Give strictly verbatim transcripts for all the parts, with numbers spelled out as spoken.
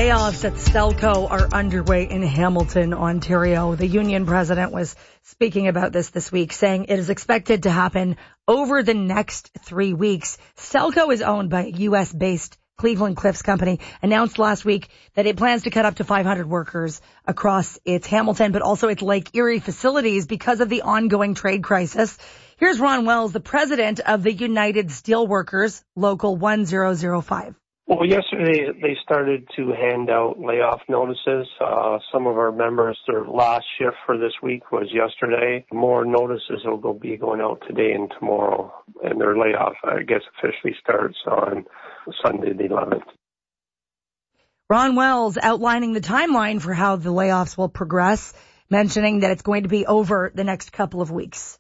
Layoffs at Stelco are underway in Hamilton, Ontario. The union president was speaking about this this week, saying it is expected to happen over the next three weeks. Stelco is owned by a U S-based Cleveland Cliffs company, announced last week that it plans to cut up to five hundred workers across its Hamilton, but also its Lake Erie facilities because of the ongoing trade crisis. Here's Ron Wells, the president of the United Steelworkers, Local one thousand five. Well, yesterday they started to hand out layoff notices. Uh, some of our members, their last shift for this week was yesterday. More notices will go, be going out today and tomorrow. And their layoff, I guess, officially starts on Sunday the eleventh. Ron Wells outlining the timeline for how the layoffs will progress, mentioning that it's going to be over the next couple of weeks.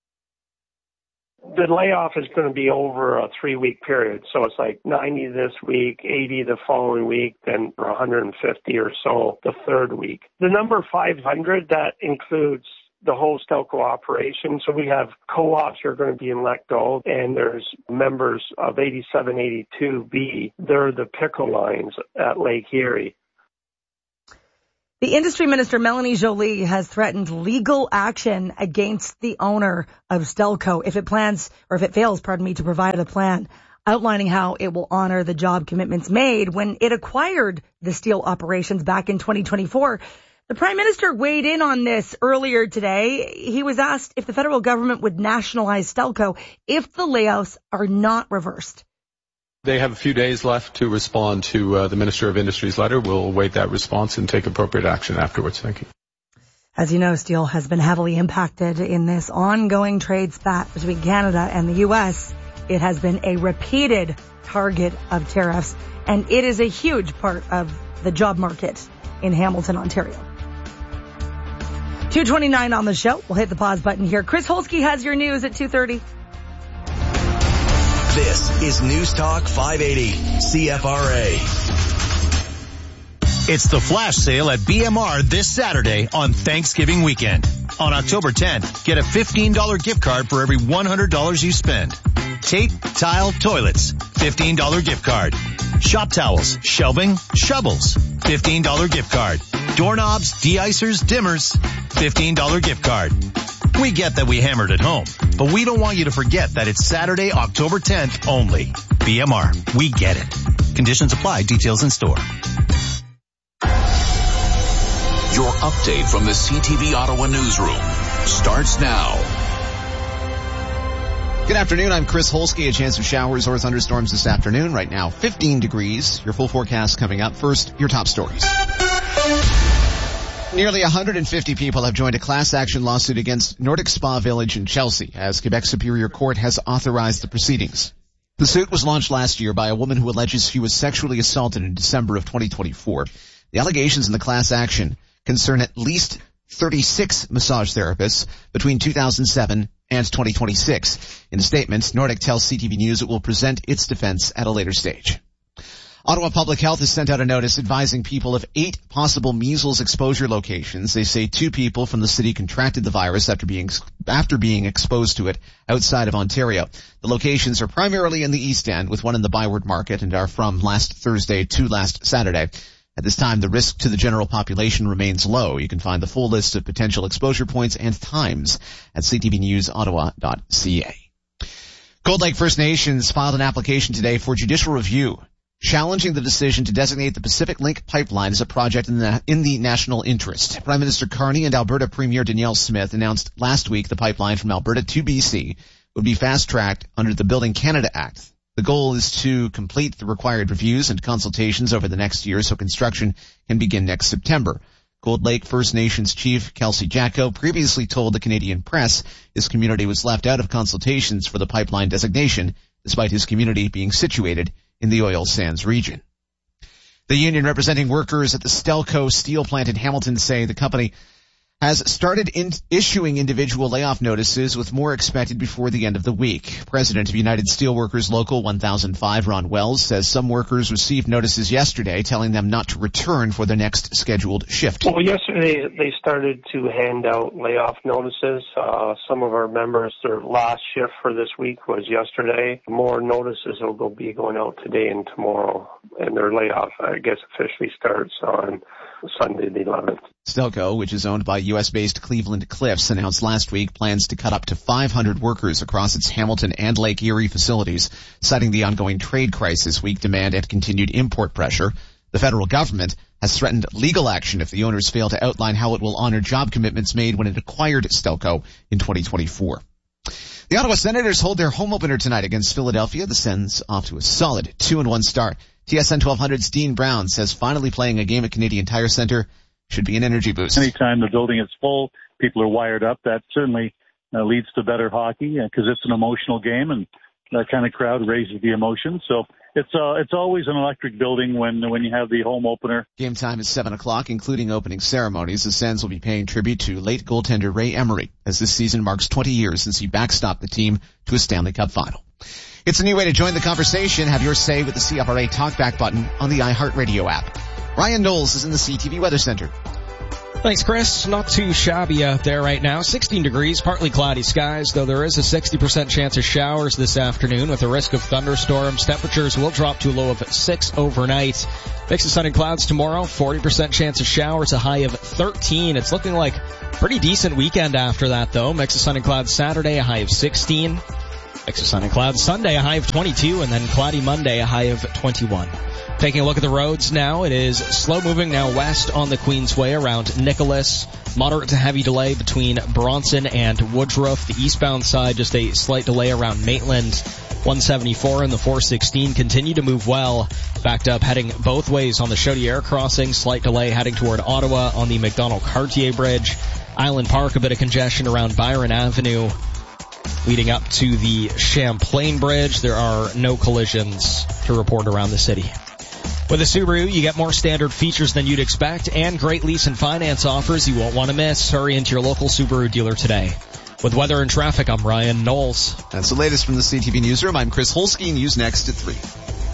The layoff is going to be over a three-week period. So it's like ninety this week, eighty the following week, then one hundred fifty or so the third week. The number five hundred, that includes the whole Stelco operation. So we have co-ops who are going to be let go, and there's members of eighty-seven eighty-two B. They're the pickle lines at Lake Erie. The industry minister, Melanie Joly, has threatened legal action against the owner of Stelco if it plans, or if it fails, pardon me, to provide a plan outlining how it will honor the job commitments made when it acquired the steel operations back in twenty twenty-four. The Prime Minister weighed in on this earlier today. He was asked if the federal government would nationalize Stelco if the layoffs are not reversed. They have a few days left to respond to uh, the Minister of Industry's letter. We'll await that response and take appropriate action afterwards. Thank you. As you know, steel has been heavily impacted in this ongoing trade spat between Canada and the U S. It has been a repeated target of tariffs, and it is a huge part of the job market in Hamilton, Ontario. two twenty-nine on the show. We'll hit the pause button here. Chris Holsky has your news at two thirty. This is News Talk five eighty, C F R A. It's the flash sale at B M R this Saturday on Thanksgiving weekend. On October tenth, get a fifteen dollars gift card for every one hundred dollars you spend. Tape, tile, toilets, fifteen dollars gift card. Shop towels, shelving, shovels, fifteen dollars gift card. Doorknobs, de-icers, dimmers, fifteen dollars gift card. We get that we hammered at home, but we don't want you to forget that it's Saturday, October tenth only. B M R, we get it. Conditions apply. Details in store. Your update from the C T V Ottawa newsroom starts now. Good afternoon. I'm Chris Holsky. A chance of showers or thunderstorms this afternoon. Right now, fifteen degrees. Your full forecast coming up. First, your top stories. Nearly one hundred fifty people have joined a class action lawsuit against Nordic Spa Village in Chelsea as Quebec Superior Court has authorized the proceedings. The suit was launched last year by a woman who alleges she was sexually assaulted in December of twenty twenty-four. The allegations in the class action concern at least thirty-six massage therapists between two thousand seven and twenty twenty-six. In a statement, Nordic tells C T V News it will present its defense at a later stage. Ottawa Public Health has sent out a notice advising people of eight possible measles exposure locations. They say two people from the city contracted the virus after being after being exposed to it outside of Ontario. The locations are primarily in the East End, with one in the Byward Market, and are from last Thursday to last Saturday. At this time, the risk to the general population remains low. You can find the full list of potential exposure points and times at c t v news ottawa dot c a. Cold Lake First Nations filed an application today for judicial review, challenging the decision to designate the Pacific Link pipeline as a project in the, in the national interest. Prime Minister Carney and Alberta Premier Danielle Smith announced last week the pipeline from Alberta to B C would be fast-tracked under the Building Canada Act. The goal is to complete the required reviews and consultations over the next year so construction can begin next September. Cold Lake First Nations Chief Kelsey Jacko previously told the Canadian press his community was left out of consultations for the pipeline designation, despite his community being situated in the oil sands region. The union representing workers at the Stelco steel plant in Hamilton say the company has started in issuing individual layoff notices, with more expected before the end of the week. President of United Steelworkers Local one thousand five, Ron Wells, says some workers received notices yesterday telling them not to return for their next scheduled shift. Well, yesterday they started to hand out layoff notices. Uh, some of our members, their last shift for this week was yesterday. More notices will go, be going out today and tomorrow, and their layoff, I guess, officially starts on Sunday the eleventh. Stelco, which is owned by U S-based Cleveland Cliffs, announced last week plans to cut up to five hundred workers across its Hamilton and Lake Erie facilities, citing the ongoing trade crisis, weak demand, and continued import pressure. The federal government has threatened legal action if the owners fail to outline how it will honor job commitments made when it acquired Stelco in twenty twenty-four. The Ottawa Senators hold their home opener tonight against Philadelphia. The Sens off to a solid two and one start. T S N twelve hundred's Dean Brown says finally playing a game at Canadian Tire Centre should be an energy boost. Anytime the building is full, people are wired up. That certainly uh, leads to better hockey because uh, it's an emotional game, and that kind of crowd raises the emotion. So it's uh, it's always an electric building when when you have the home opener. Game time is seven o'clock, including opening ceremonies. The Sens will be paying tribute to late goaltender Ray Emery, as this season marks twenty years since he backstopped the team to a Stanley Cup final. It's a new way to join the conversation. Have your say with the C F R A Talkback button on the iHeartRadio app. Ryan Knowles is in the C T V Weather Center. Thanks, Chris. Not too shabby out there right now. sixteen degrees, partly cloudy skies, though there is a sixty percent chance of showers this afternoon with a risk of thunderstorms. Temperatures will drop to a low of six overnight. Mix of sun and clouds tomorrow, forty percent chance of showers, a high of thirteen. It's looking like a pretty decent weekend after that, though. Mix of sun and clouds Saturday, a high of sixteen. Mix of sun and clouds Sunday, a high of twenty-two, and then cloudy Monday, a high of twenty-one. Taking a look at the roads now, it is slow moving now west on the Queensway around Nicholas. Moderate to heavy delay between Bronson and Woodruff. The eastbound side, just a slight delay around Maitland. one seventy-four and the four sixteen continue to move well. Backed up heading both ways on the Chaudière crossing. Slight delay heading toward Ottawa on the McDonald-Cartier Bridge. Island Park, a bit of congestion around Byron Avenue. Leading up to the Champlain Bridge, there are no collisions to report around the city. With a Subaru, you get more standard features than you'd expect and great lease and finance offers you won't want to miss. Hurry into your local Subaru dealer today. With weather and traffic, I'm Ryan Knowles. That's the latest from the C T V Newsroom. I'm Chris Holsky. News next at three.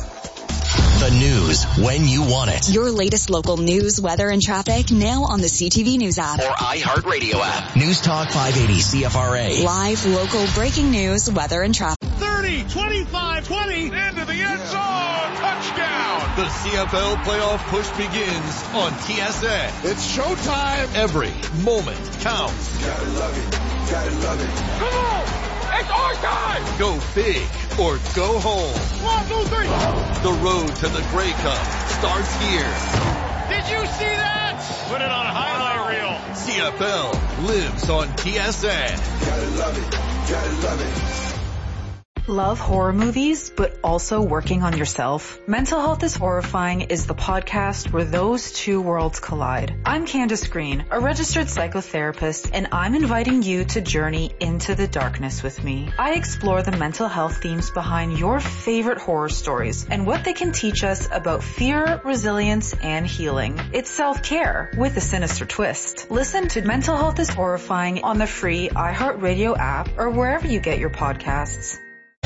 The news when you want it. Your latest local news, weather, and traffic now on the C T V News app. Or iHeartRadio app. News Talk five eighty C F R A. Live, local, breaking news, weather, and traffic. thirty, twenty-five, twenty, into the end zone, touchdown! The C F L playoff push begins on T S N. It's showtime! Every moment counts. Gotta love it, gotta love it. Come on! It's our time! Go big or go home. One, two, three! The road to the Grey Cup starts here. Did you see that? Put it on a highlight reel. C F L lives on T S N. Gotta love it, gotta love it. Love horror movies, but also working on yourself? Mental Health is Horrifying is the podcast where those two worlds collide. I'm Candace Green, a registered psychotherapist, and I'm inviting you to journey into the darkness with me. I explore the mental health themes behind your favorite horror stories and what they can teach us about fear, resilience, and healing. It's self-care with a sinister twist. Listen to Mental Health is Horrifying on the free iHeartRadio app or wherever you get your podcasts.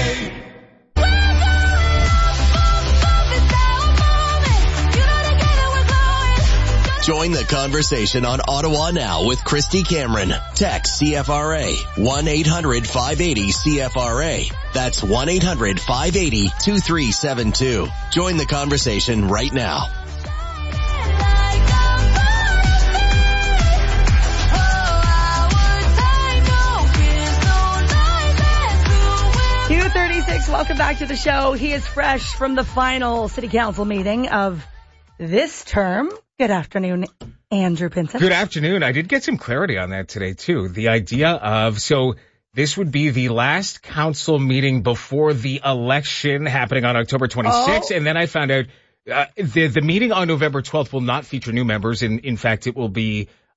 Join the conversation on Ottawa Now with Christy Cameron. Text C F R A one eight hundred five eighty C F R A. That's one eight hundred five eighty two three seven two. Join the conversation right now. two thirty-six, welcome back to the show. He is fresh from the final city council meeting of this term. Good afternoon, Andrew Pinson. Good afternoon. I did get some clarity on that today, too. The idea of, so this would be the last council meeting before the election happening on October twenty-sixth. Oh. And then I found out uh, the, the meeting on November twelfth will not feature new members. In, in fact, it will be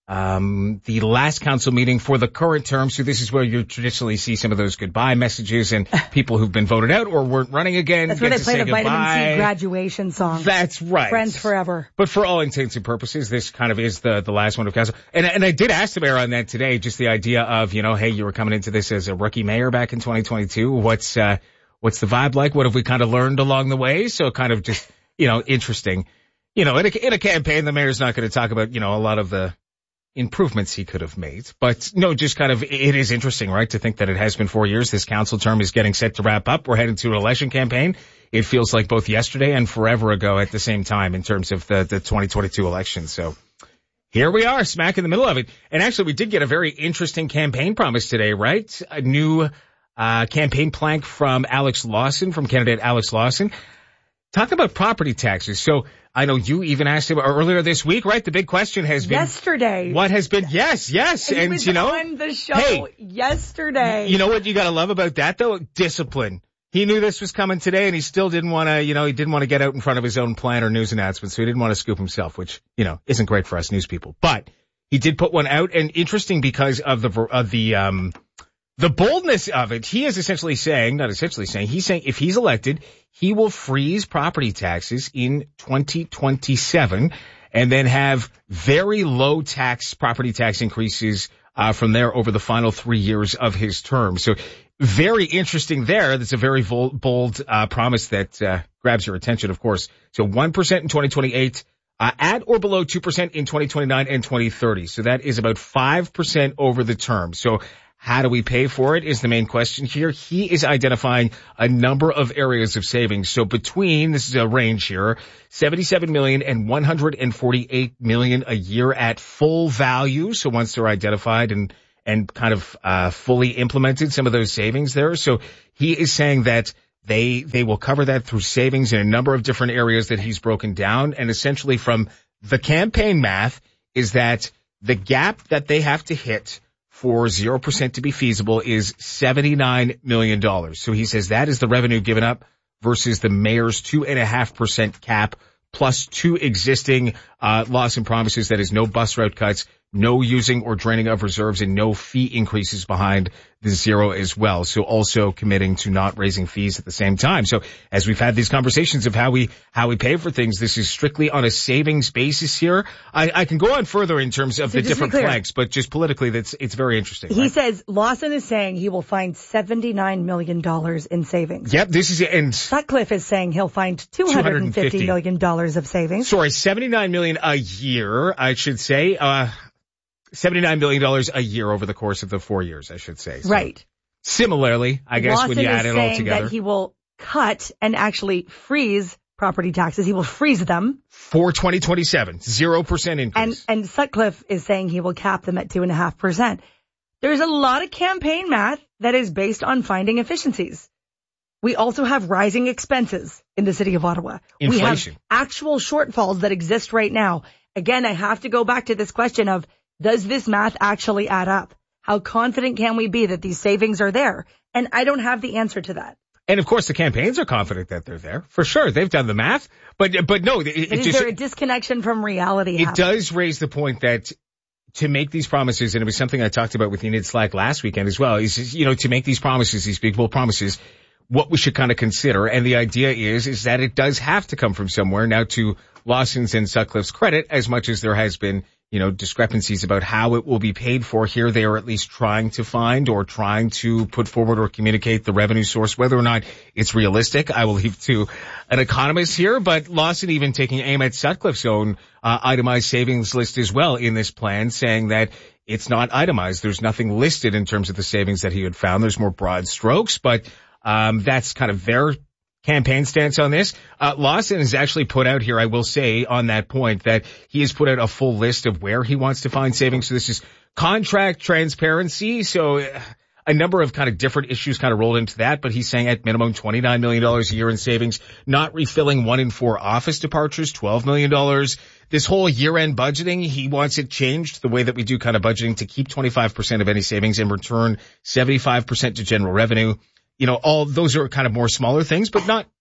um, the last council meeting for the current term. So this is where you traditionally see some of those goodbye messages and people who've been voted out or weren't running again. That's where they play the goodbye. vitamin C graduation song. That's right. Friends forever. But for all intents and purposes, this kind of is the, the last one of council. And, and I did ask the mayor on that today, just the idea of, you know, hey, you were coming into this as a rookie mayor back in twenty twenty-two. What's, uh, what's the vibe like? What have we kind of learned along the way? So kind of just, you know, interesting. You know, in a, in a campaign, the mayor's not going to talk about, you know, a lot of the improvements he could have made. But no, just kind of, it is interesting, right, to think that it has been four years. This council term is getting set to wrap up. We're heading to an election campaign. It feels like both yesterday and forever ago at the same time in terms of the, the twenty twenty-two election. So here we are, smack in the middle of it. And actually, we did get a very interesting campaign promise today, right? A new uh campaign plank from Alex Lawson, from candidate Alex Lawson. Talk about property taxes. So I know you even asked him earlier this week, right? The big question has been yesterday. What has been? Yes, yes, and, and was you know, on the show hey, yesterday. You know what you got to love about that though? Discipline. He knew this was coming today, and he still didn't want to. You know, he didn't want to get out in front of his own plan or news announcement, so he didn't want to scoop himself, which you know isn't great for us news people. But he did put one out, and interesting because of the of the um. The boldness of it, he is essentially saying, not essentially saying, he's saying if he's elected, he will freeze property taxes in twenty twenty-seven and then have very low tax property tax increases uh from there over the final three years of his term. So very interesting there. That's a very bold, bold uh promise that uh grabs your attention, of course. So one percent in twenty twenty-eight, uh at or below two percent in twenty twenty-nine and twenty thirty. So that is about five percent over the term. So how do we pay for it is the main question here. He is identifying a number of areas of savings. So between, this is a range here, seventy-seven million and one hundred forty-eight million a year at full value. So once they're identified and, and kind of, uh, fully implemented, some of those savings there. So he is saying that they, they will cover that through savings in a number of different areas that he's broken down. And essentially from the campaign math is that the gap that they have to hit for zero percent to be feasible is seventy-nine million dollars. So he says that is the revenue given up versus the mayor's two point five percent cap plus two existing uh loss and promises. That is no bus route cuts, no using or draining of reserves, and no fee increases behind the zero as well. So also committing to not raising fees at the same time. So as we've had these conversations of how we how we pay for things, this is strictly on a savings basis here. I, I can go on further in terms of so the different flags, but just politically, that's it's very interesting. He right? says Lawson is saying he will find seventy-nine million dollars in savings. Yep, this is and Sutcliffe is saying he'll find two hundred fifty million dollars of savings. Sorry, seventy-nine million dollars a year, I should say. Uh seventy-nine million dollars a year over the course of the four years, I should say. So right. Similarly, I guess Lawson when you add it all together. is saying that he will cut and actually freeze property taxes. He will freeze them. For twenty twenty-seven, zero percent increase. And, and Sutcliffe is saying he will cap them at two point five percent. There's a lot of campaign math that is based on finding efficiencies. We also have rising expenses in the city of Ottawa. Inflation. We have actual shortfalls that exist right now. Again, I have to go back to this question of, does this math actually add up? How confident can we be that these savings are there? And I don't have the answer to that. And of course, the campaigns are confident that they're there. For sure. They've done the math. But, but no. It, it is just, there a disconnection from reality? It happening? does raise the point that to make these promises, and it was something I talked about with Enid Slack last weekend as well, is, you know, to make these promises, these big, bold promises, what we should kind of consider. And the idea is, is that it does have to come from somewhere. Now, to Lawson's and Sutcliffe's credit, as much as there has been, you know, discrepancies about how it will be paid for here, they are at least trying to find or trying to put forward or communicate the revenue source. Whether or not it's realistic, I will leave to an economist here. But Lawson even taking aim at Sutcliffe's own uh, itemized savings list as well in this plan, saying that it's not itemized. There's nothing listed in terms of the savings that he had found. There's more broad strokes, but um that's kind of their campaign stance on this. Uh, Lawson has actually put out here, I will say on that point, that he has put out a full list of where he wants to find savings. So this is contract transparency. So uh, a number of kind of different issues kind of rolled into that, but he's saying at minimum twenty-nine million dollars a year in savings, not refilling one in four office departures, twelve million dollars. This whole year-end budgeting, he wants it changed the way that we do kind of budgeting to keep twenty-five percent of any savings and return seventy-five percent to general revenue. You know, all those are kind of more smaller things, but not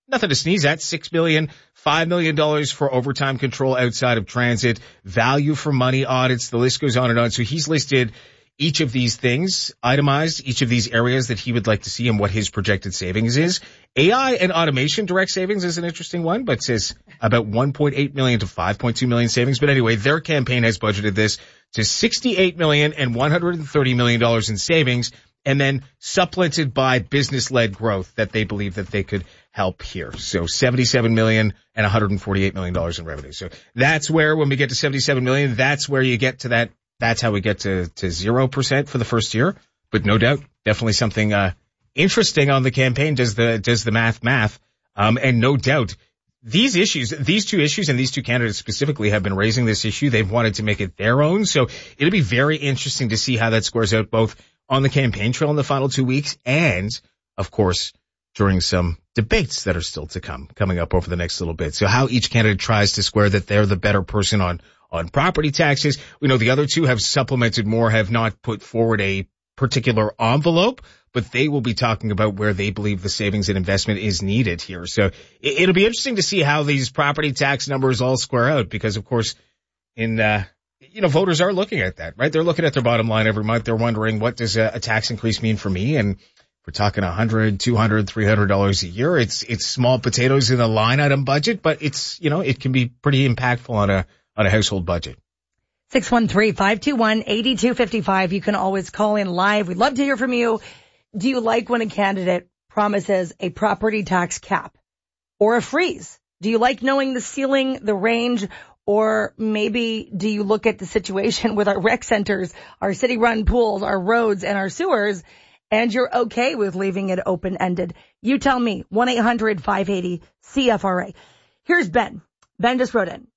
nothing to sneeze at. Six million dollars, five million dollars for overtime control outside of transit, value for money audits. The list goes on and on. So he's listed each of these things, itemized, each of these areas that he would like to see and what his projected savings is. A I and automation direct savings is an interesting one, but says about one point eight million to five point two million savings. But anyway, their campaign has budgeted this to sixty-eight million and one hundred thirty million dollars in savings, and then supplemented by business-led growth that they believe that they could help here. So seventy-seven million dollars and one hundred forty-eight million dollars in revenue. So that's where, when we get to seventy-seven million dollars, that's where you get to that. That's how we get to, to zero percent for the first year. But no doubt, definitely something, uh, interesting on the campaign. Does the, does the math math. Um, and no doubt these issues, these two issues and these two candidates specifically have been raising this issue. They've wanted to make it their own. So it'll be very interesting to see how that scores out both on the campaign trail in the final two weeks and, of course, during some debates that are still to come, coming up over the next little bit. So how each candidate tries to square that they're the better person on on property taxes. We know the other two have supplemented more, have not put forward a particular envelope, but they will be talking about where they believe the savings and investment is needed here. So it'll be interesting to see how these property tax numbers all square out, because of course, in, uh, you know, voters are looking at that, right? They're looking at their bottom line every month. They're wondering, what does a, a tax increase mean for me? And we're talking one hundred, two hundred, three hundred dollars a year. It's, it's small potatoes in a line item budget, but it's, you know, it can be pretty impactful on a, on a household budget. six one three, five two one, eight two five five. You can always call in live. We'd love to hear from you. Do you like when a candidate promises a property tax cap or a freeze? Do you like knowing the ceiling, the range, or maybe do you look at the situation with our rec centers, our city-run pools, our roads, and our sewers, and you're okay with leaving it open-ended? You tell me. one eight hundred, five eight zero, C F R A. Here's Ben. Ben just wrote in.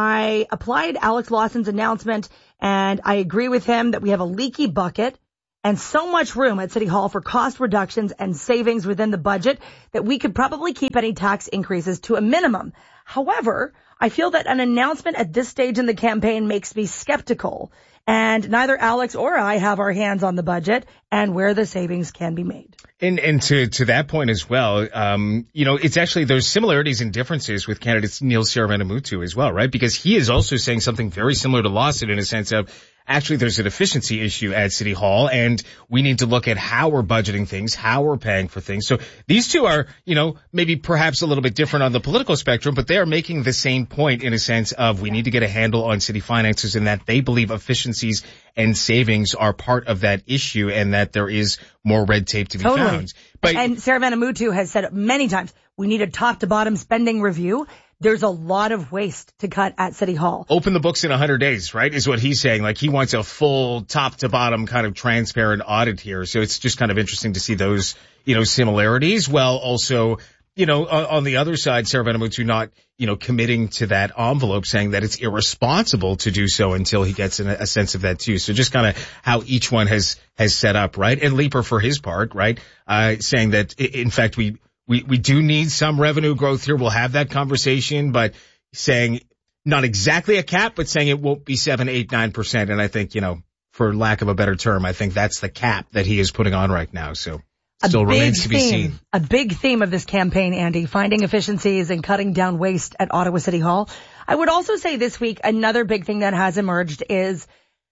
I applied Alex Lawson's announcement, and I agree with him that we have a leaky bucket and so much room at City Hall for cost reductions and savings within the budget that we could probably keep any tax increases to a minimum. However, I feel that an announcement at this stage in the campaign makes me skeptical, and neither Alex or I have our hands on the budget and where the savings can be made. And, and to, to that point as well, um, you know, it's actually, there's similarities and differences with candidates Neil Saravanamuttu as well, right? Because he is also saying something very similar to Lawson in a sense of, actually there's an efficiency issue at City Hall, and we need to look at how we're budgeting things, how we're paying for things. So these two are, you know, maybe perhaps a little bit different on the political spectrum, but they are making the same point in a sense of we need to get a handle on city finances, and that they believe efficiencies and savings are part of that issue, and that there is more red tape to be totally. found. But, and Saravanamuttu has said many times, we need a top to bottom spending review. There's a lot of waste to cut at City Hall. Open the books in one hundred days, right, is what he's saying. Like, he wants a full top to bottom kind of transparent audit here. So it's just kind of interesting to see those, you know, similarities, while also, you know, on, on the other side, Saravanamuttu not, you know, committing to that envelope, saying that it's irresponsible to do so until he gets an, a sense of that too. So just kind of how each one has, has set up, right? And Leaper, for his part, right, uh, saying that, in fact, we, We, we do need some revenue growth here. We'll have that conversation, but saying not exactly a cap, but saying it won't be seven, eight, nine percent. And I think, you know, for lack of a better term, I think that's the cap that he is putting on right now. So still remains to be seen. A big theme of this campaign, Andy, finding efficiencies and cutting down waste at Ottawa City Hall. I would also say this week, another big thing that has emerged is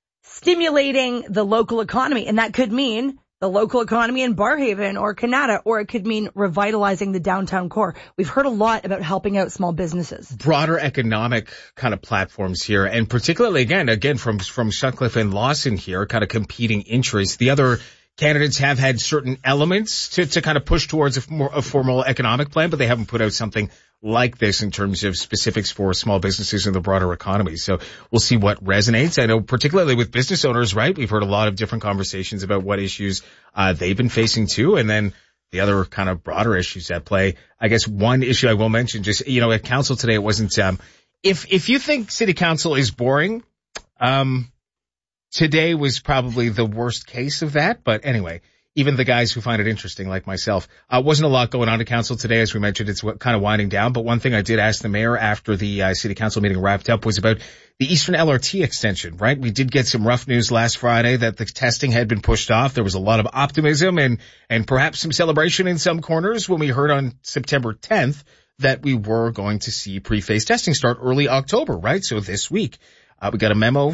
stimulating the local economy. And that could mean the local economy in Barrhaven or Canada, or it could mean revitalizing the downtown core. We've heard a lot about helping out small businesses. Broader economic kind of platforms here, and particularly, again, again, from, from Sutcliffe and Lawson here, kind of competing interests. The other candidates have had certain elements to, to kind of push towards a more, a formal economic plan, but they haven't put out something like this in terms of specifics for small businesses in the broader economy. So we'll see what resonates. I know particularly with business owners, right? We've heard a lot of different conversations about what issues uh they've been facing too. And then the other kind of broader issues at play. I guess one issue I will mention, just, you know, at council today, it wasn't, um, if, if you think city council is boring, um, today was probably the worst case of that. But anyway, even the guys who find it interesting, like myself. Uh, wasn't a lot going on at council today. As we mentioned, it's kind of winding down. But one thing I did ask the mayor after the uh, city council meeting wrapped up was about the Eastern L R T extension, right? We did get some rough news last Friday that the testing had been pushed off. There was a lot of optimism and, and perhaps some celebration in some corners when we heard on September tenth that we were going to see pre-phase testing start early October, right? So this week, uh, we got a memo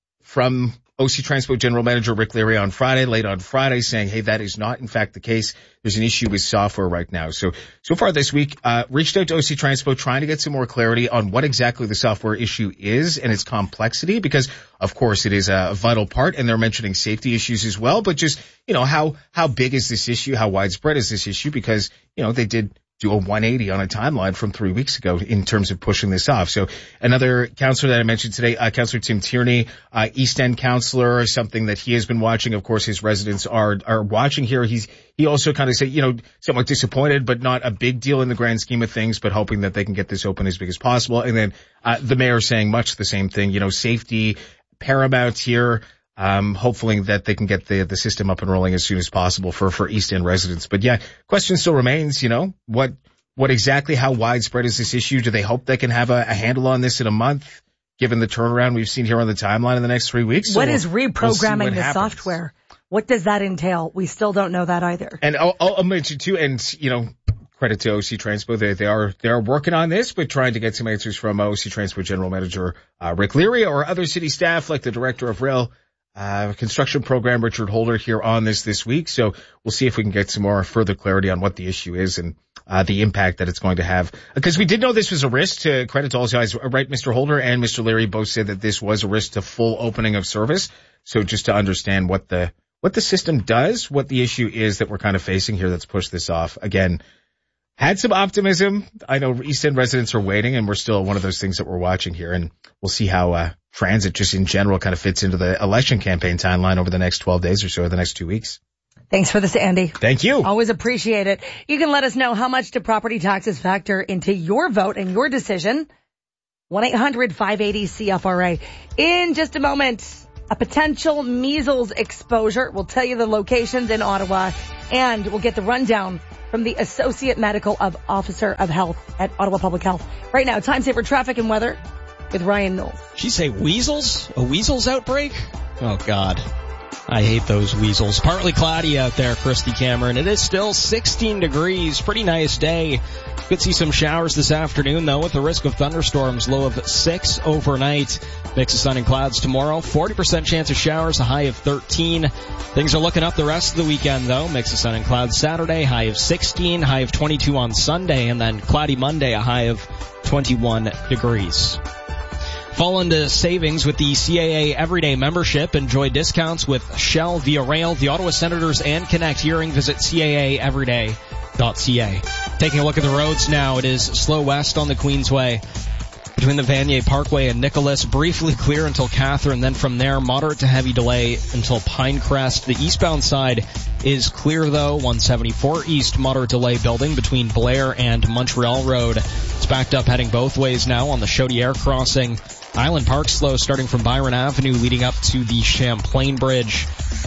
from O C Transpo General Manager Rick Leary on Friday, late on Friday, saying, hey, that is not in fact the case. There's an issue with software right now. So, so far this week, uh, reached out to O C Transpo trying to get some more clarity on what exactly the software issue is and its complexity, because of course it is a vital part, and they're mentioning safety issues as well. But just, you know, how, how big is this issue? How widespread is this issue? Because, you know, they did do a one eighty on a timeline from three weeks ago in terms of pushing this off. So another counselor that I mentioned today, uh, Councillor Tim Tierney, uh, East End counselor, something that he has been watching. Of course, his residents are, are watching here. He's, he also kind of said, you know, somewhat disappointed, but not a big deal in the grand scheme of things, but hoping that they can get this open as big as possible. And then, uh, the mayor saying much the same thing, you know, safety paramount here. Um, hopefully that they can get the, the system up and rolling as soon as possible for, for East End residents. But yeah, question still remains, you know, what, what exactly, how widespread is this issue? Do they hope they can have a, a handle on this in a month, given the turnaround we've seen here on the timeline in the next three weeks? So what is we'll, reprogramming we'll what the happens. software? What does that entail? We still don't know that either. And I'll, I'll mention too, and, you know, credit to O C Transpo. They, they are, they are working on this, but trying to get some answers from O C Transpo General Manager, uh, Rick Leary, or other city staff like the Director of Rail Uh, construction program, Richard Holder, here on this this week. So we'll see if we can get some more further clarity on what the issue is and uh, the impact that it's going to have. Because we did know this was a risk. To credit to all guys, right? Mister Holder and Mister Leary both said that this was a risk to full opening of service. So just to understand what the what the system does, what the issue is that we're kind of facing here that's pushed this off. Again, had some optimism. I know East End residents are waiting, and we're still one of those things that we're watching here, and we'll see how uh transit just in general kind of fits into the election campaign timeline over the next twelve days or so, or the next two weeks. Thanks for this, Andy. Thank you. Always appreciate it. You can let us know how much do property taxes factor into your vote and your decision. one eight hundred five eighty C F R A. In just a moment, a potential measles exposure. We'll tell you the locations in Ottawa, and we'll get the rundown from the Associate Medical of Officer of Health at Ottawa Public Health. Right now, time saver traffic and weather with Ryan Knowles. She say weasels? A weasels outbreak? Oh, God. I hate those weasels. Partly cloudy out there, Christy Cameron. It is still sixteen degrees. Pretty nice day. Could see some showers this afternoon, though, with the risk of thunderstorms. Low of six overnight. Mix of sun and clouds tomorrow. forty percent chance of showers, a high of thirteen. Things are looking up the rest of the weekend, though. Mix of sun and clouds Saturday, high of sixteen, high of twenty-two on Sunday, and then cloudy Monday, a high of twenty-one degrees. Fall into savings with the C A A Everyday membership. Enjoy discounts with Shell, Via Rail, the Ottawa Senators, and Connect Hearing. Visit C A A everyday dot C A. Taking a look at the roads now, it is slow west on the Queensway between the Vanier Parkway and Nicholas. Briefly clear until Catherine, then from there, moderate to heavy delay until Pinecrest. The eastbound side is clear, though. one seventy-four East, moderate delay building between Blair and Montreal Road. It's backed up heading both ways now on the Chaudière crossing. Island Park slow starting from Byron Avenue leading up to the Champlain Bridge.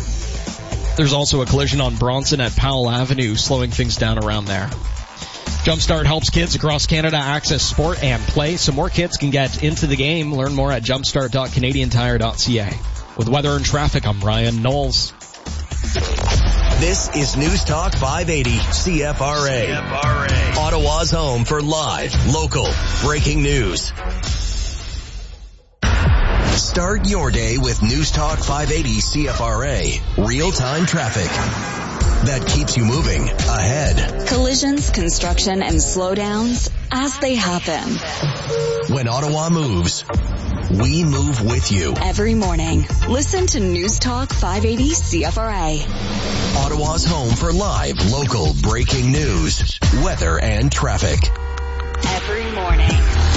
There's also a collision on Bronson at Powell Avenue, slowing things down around there. Jumpstart helps kids across Canada access sport and play so more kids can get into the game. Learn more at jumpstart dot canadian tire dot c a. With weather and traffic, I'm Ryan Knowles. This is News Talk five eighty C F R A. C F R A. Ottawa's home for live, local, breaking news. Start your day with News Talk five eighty C F R A. Real-time traffic that keeps you moving ahead. Collisions, construction, and slowdowns as they happen. When Ottawa moves, we move with you. Every morning, listen to News Talk five eighty C F R A. Ottawa's home for live, local, breaking news, weather, and traffic. Every morning.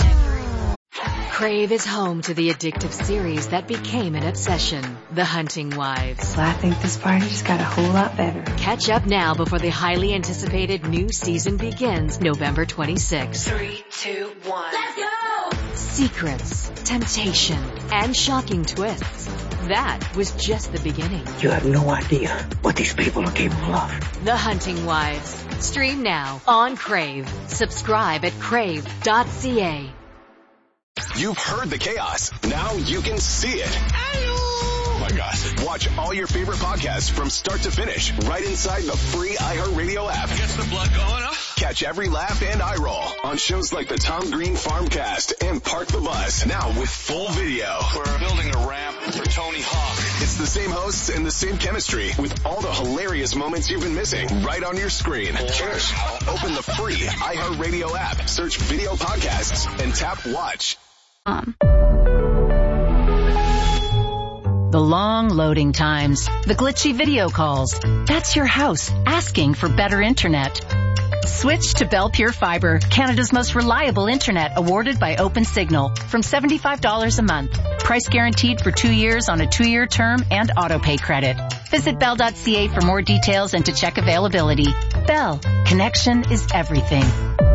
Crave is home to the addictive series that became an obsession, The Hunting Wives. Well, I think this party just got a whole lot better. Catch up now before the highly anticipated new season begins November twenty-sixth. Three, two, one. Let's go! Secrets, temptation, and shocking twists. That was just the beginning. You have no idea what these people are capable of. The Hunting Wives. Stream now on Crave. Subscribe at crave dot c a. You've heard the chaos. Now you can see it. Oh my gosh. Watch all your favorite podcasts from start to finish right inside the free iHeartRadio app. Gets the blood going, huh? Catch every laugh and eye roll on shows like the Tom Green Farmcast and Park the Bus. Now with full video. We're building a ramp for Tony Hawk. It's the same hosts and the same chemistry with all the hilarious moments you've been missing right on your screen. Cheers. Open the free iHeartRadio app, search video podcasts, and tap watch. Um. The long loading times, the glitchy video calls. That's your house asking for better internet. Switch to Bell Pure Fiber, Canada's most reliable internet, awarded by OpenSignal, from seventy-five dollars a month. Price guaranteed for two years on a two-year term and auto-pay credit. Visit bell dot c a for more details and to check availability. Bell, connection is everything.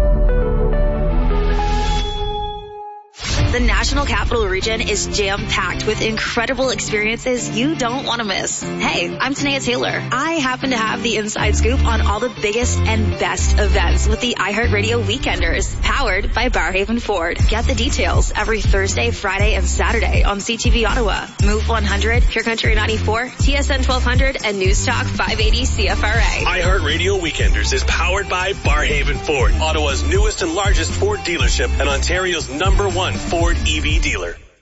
The National Capital Region is jam-packed with incredible experiences you don't want to miss. Hey, I'm Tanea Taylor. I happen to have the inside scoop on all the biggest and best events with the iHeartRadio Weekenders, powered by Barhaven Ford. Get the details every Thursday, Friday, and Saturday on C T V Ottawa, Move one hundred, Pure Country ninety-four, T S N twelve hundred, and News Talk five eighty C F R A. iHeartRadio Weekenders is powered by Barhaven Ford, Ottawa's newest and largest Ford dealership and Ontario's number one Ford E V dealer.